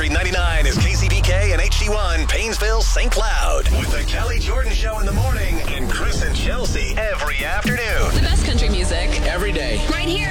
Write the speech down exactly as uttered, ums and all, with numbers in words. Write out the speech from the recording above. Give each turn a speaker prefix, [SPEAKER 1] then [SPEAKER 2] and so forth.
[SPEAKER 1] Country ninety-nine is K C B K and H D one, Painesville, Saint Cloud. With the Kelly Jordan Show in the morning.